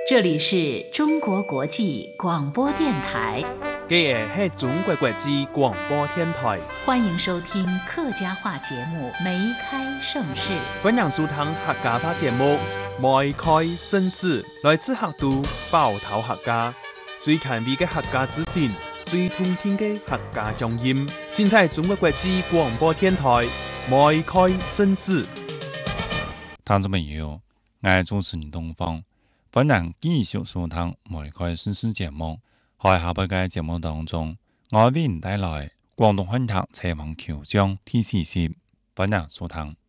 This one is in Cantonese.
这里是中国国际广播电台， 这是中国国际广播电台， 欢迎收听客家话节目《梅开盛世》。 欢迎收听客家话节目《梅开盛世》，来自客都包头客家，最前卫的客家资讯，最通天的客家乡音，现在中国国际广播电台《梅开盛世》。 听众朋友，我是主持人东方。欢迎继续收听《梅开盛世》节目。在下半节目当中，我为您带来广东话台采访球奖第40集，欢迎收聽。